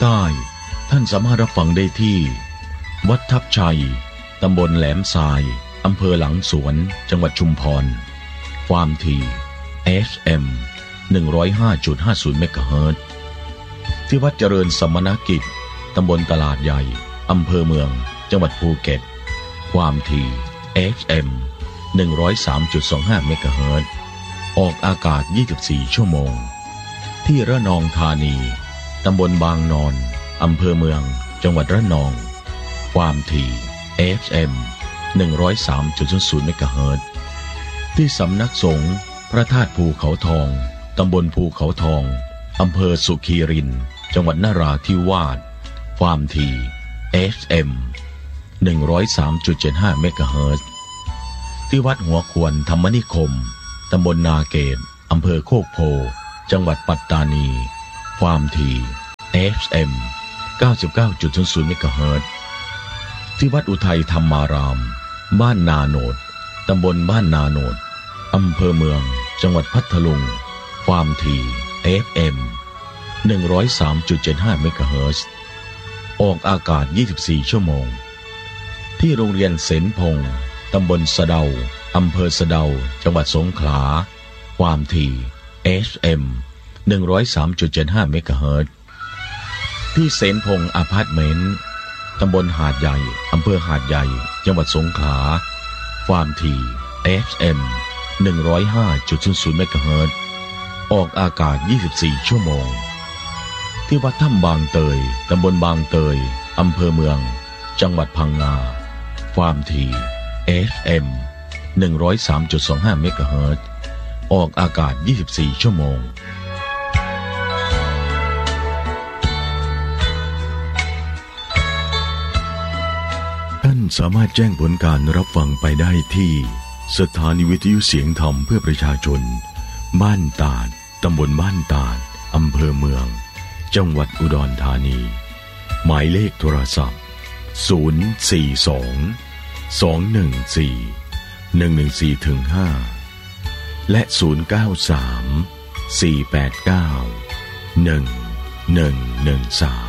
ใต้ท่านสามารถรับฟังได้ที่วัดทับชัยตำบลแหลมทรายอำเภอหลังสวนจังหวัดชุมพรความถี่ FM 105.50 เมกะเฮิรตซ์ที่วัดเจริญสมณกิจตำบลตลาดใหญ่อำเภอเมืองจังหวัดภูเก็ตความถี่ FM 103.25 เมกะเฮิรตซ์ออกอากาศ24ชั่วโมงที่ระนองธานีตำบลบางนอนอำเภอเมืองจังหวัดระนองความถี่ FM 103.00 เมกะเฮิรตซ์ที่สำนักสงฆ์พระธาตุภูเขาทองตำบลภูเขาทองอำเภอสุขีรินจังหวัดนราธิวาสความถี่ FM 103.75 เมกะเฮิรตซ์ที่วัดหัวขวนธรรมนิคมตำบลนาเกตอำเภอโคกโพจังหวัดปัตตานีความถี่ FM 99.00 เมกะเฮิรตซ์ที่วัดอุทัยธรรมารามบ้านนาโนดตำบลบ้านนาโนดอำเภอเมืองจังหวัดพัทลุงความถี่ FM 103.75 เมกะเฮิรตซ์ออกอากาศ24ชั่วโมงที่โรงเรียนเสนพงษ์ตำบลสะเดาอำเภอสะเดาจังหวัดสงขลาความถี่ FM 103.75 เมกะเฮิรตซ์ที่เสนพงษ์อพาร์ตเมนต์ตำบลหาดใหญ่อำเภอหาดใหญ่จังหวัดสงขลาความถี่ FM 105.00 เมกะเฮิรตซ์ออกอากาศ24ชั่วโมงที่วัดถ้ำบางเตยตำบลบางเตยอำเภอเมืองจังหวัดพังงาความถี่ FM 103.25 เมกะเฮิรตซ์ออกอากาศ24ชั่วโมงท่านสามารถแจ้งผลการรับฟังไปได้ที่สถานีวิทยุเสียงธรรมเพื่อประชาชนบ้านตาดตำบลบ้านตาดอำเภอเมืองจังหวัดอุดรธานีหมายเลขโทรศัพท์042-214-114-5และ093-489-1113